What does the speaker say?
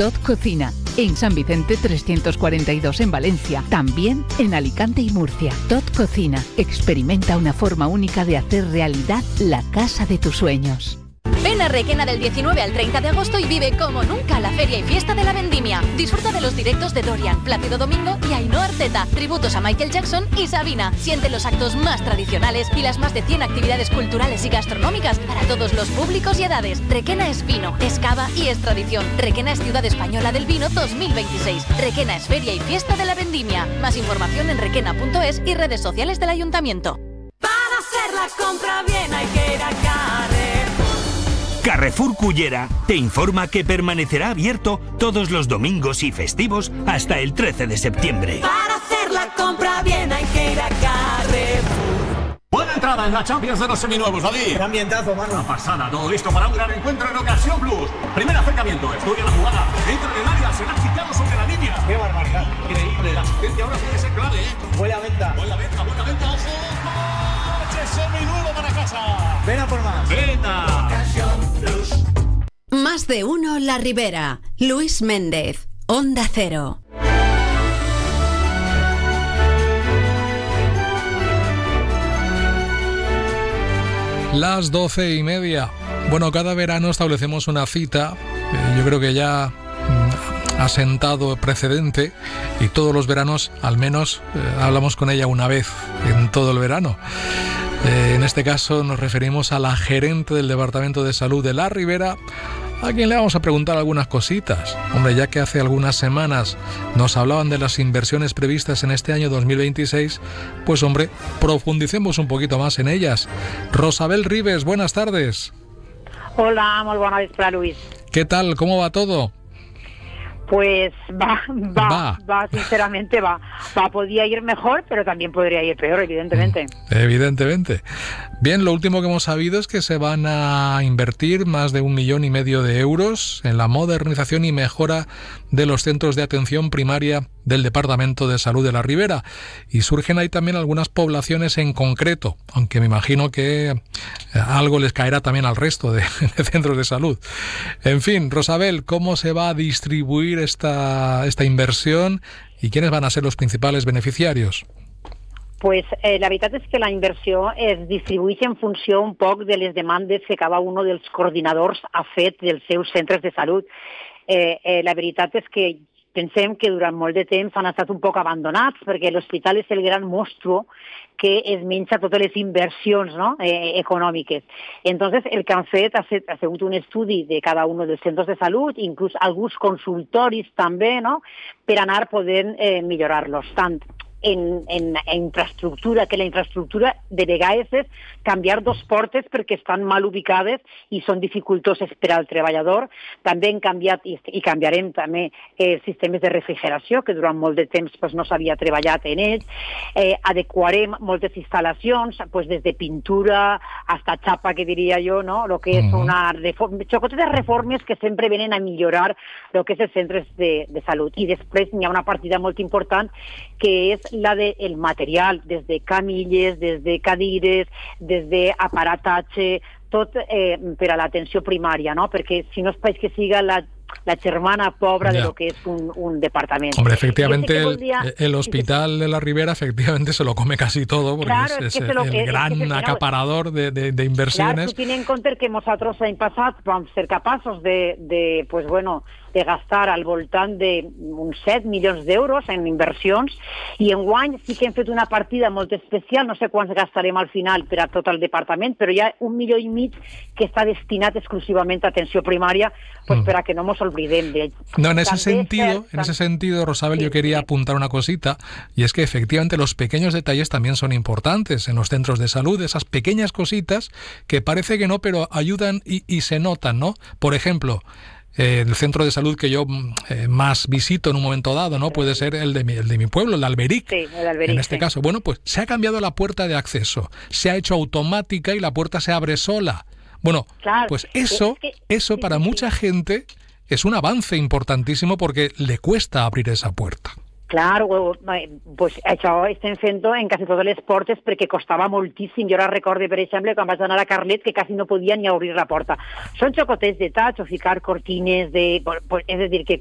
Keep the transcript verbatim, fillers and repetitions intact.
Tot Cocina, en San Vicente trescientos cuarenta y dos en Valencia, también en Alicante y Murcia. Tot Cocina, experimenta una forma única de hacer realidad la casa de tus sueños. Ven a Requena del diecinueve al treinta de agosto y vive como nunca la feria y fiesta de la vendimia. Disfruta de los directos de Dorian, Plácido Domingo y Ainhoa Arteta, tributos a Michael Jackson y Sabina. Siente los actos más tradicionales y las más de cien actividades culturales y gastronómicas para todos los públicos y edades. Requena es vino, es cava y es tradición. Requena es Ciudad Española del Vino dos mil veintiséis. Requena es feria y fiesta de la vendimia. Más información en requena punto es y redes sociales del Ayuntamiento. Para hacer la compra bien hay que ir a Carrefour. Carrefour Cullera te informa que permanecerá abierto todos los domingos y festivos hasta el trece de septiembre. Para hacer la compra bien hay que ir a Carrefour. Buena entrada en la Champions de los seminuevos, David. Qué ambientazo, mano. Una pasada, todo listo para un gran encuentro en Ocasión Plus. Primer acercamiento, estudia la jugada, entra en el área, será chicado sobre la línea. Qué barbaridad. Increíble, la asistencia ahora puede ser clave, ¿eh? Buena venta. Buena venta, buena venta, ojo. ¡Coche seminuevo para casa! Ven a por más. ¡Venta! Más de uno La Ribera. Luis Méndez, Onda Cero. Las doce y media. Bueno, cada verano establecemos una cita. Eh, yo creo que ya mm, ha sentado precedente y todos los veranos al menos eh, hablamos con ella una vez en todo el verano. Eh, en este caso nos referimos a la gerente del Departamento de Salud de La Ribera, a quien le vamos a preguntar algunas cositas. Hombre, ya que hace algunas semanas nos hablaban de las inversiones previstas en este año dos mil veintiséis, pues hombre, profundicemos un poquito más en ellas. Rosabel Ribes, buenas tardes. Hola, muy buenas tardes, Luis. ¿Qué tal? ¿Cómo va todo? Pues va, va, va, va, sinceramente va. Va, podría ir mejor, pero también podría ir peor, evidentemente. Evidentemente. Bien, lo último que hemos sabido es que se van a invertir más de un millón y medio de euros en la modernización y mejora de los centros de atención primaria del Departamento de Salud de La Ribera. Y surgen ahí también algunas poblaciones en concreto, aunque me imagino que algo les caerá también al resto de, de centros de salud. En fin, Rosabel, ¿cómo se va a distribuir esta, esta inversión y quiénes van a ser los principales beneficiarios? Pues eh, la veritat és que la inversió es distribueix en funció un poc de les demandes que cada un dels coordinadors ha fet dels seus centres de salut. Eh, eh, la veritat és que pensem que durant molt de temps han estat un poc abandonats perquè l'hospital és el gran monstru que es menja totes les inversions, no? eh, econòmiques. Entonces, el que han fet ha, fet ha sigut un estudi de cada un dels centres de salut, inclús alguns consultoris també, no? Per anar podent eh, millorar-los, tant En, en, en infraestructura, que la infraestructura de vegades és canviar dos portes perquè estan mal ubicades i són dificultoses per al treballador. També hem canviat i, i canviarem també eh, sistemes de refrigeració, que durant molt de temps pues, no s'havia treballat en ells. Eh, adequarem moltes instal·lacions, pues, des de pintura hasta xapa, que diria jo, no? Lo que és una reforma, xocotetes reformes que sempre venen a millorar el que és els centres de, de salut. I després hi ha una partida molt important que és la del material, des de camilles, des de cadires, des d'aparatatge, tot eh, per a l'atenció primària, no? Perquè si no és país que siga la la germana pobra ya. De lo que es un, un departamento. Hombre, efectivamente el, podría, el hospital de La Ribera efectivamente se lo come casi todo porque claro, es, es, es el, el que, gran es que acaparador de, de, de inversiones. Claro, tú tienes en cuenta que nosotros l'any passat vam ser capaços de, de, pues bueno, de gastar al voltant de uns set milions d'euros en inversions i enguany sí que hem fet una partida molt especial, no sé quants gastarem al final per a tot el departament, però hi ha un milió i mig que està destinat exclusivament a atenció primària, pues mm. per a que no nos olvidem de... No, en ese sentido, en ese sentido, Rosabel, sí, yo quería sí. apuntar una cosita, y es que efectivamente los pequeños detalles también son importantes en los centros de salud, esas pequeñas cositas que parece que no, pero ayudan y, y se notan, ¿no? Por ejemplo, Eh, el centro de salud que yo eh, más visito en un momento dado, ¿no? Puede ser el de mi, el de mi pueblo, el Alberic, sí, el Alberic, en este sí. caso. Bueno, pues se ha cambiado la puerta de acceso, se ha hecho automática y la puerta se abre sola. Bueno, claro, pues eso, es que, eso para sí, mucha sí. gente es un avance importantísimo porque le cuesta abrir esa puerta. Claro, pues això estem fent-ho en quasi totes les portes perquè costava moltíssim. Jo ara recorde, per exemple, quan vaig anar a Carlet que quasi no podia ni obrir la porta. Són xocotets detalls o ficar cortines de... És a dir, que